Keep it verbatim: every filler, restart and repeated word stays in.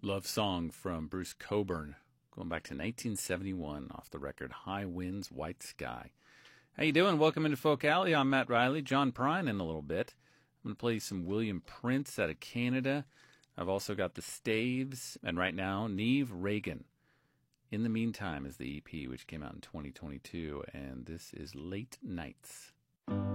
Love Song from Bruce Cockburn, going back to nineteen seventy-one, off the record High Winds, White Sky. How you doing? Welcome into Folk Alley. I'm Matt Riley. John Prine in a little bit. I'm going to play you some William Prince out of Canada. I've also got the Staves, and right now, Neve Reagan. In the Meantime is the E P, which came out in twenty twenty-two, and this is Late Nights.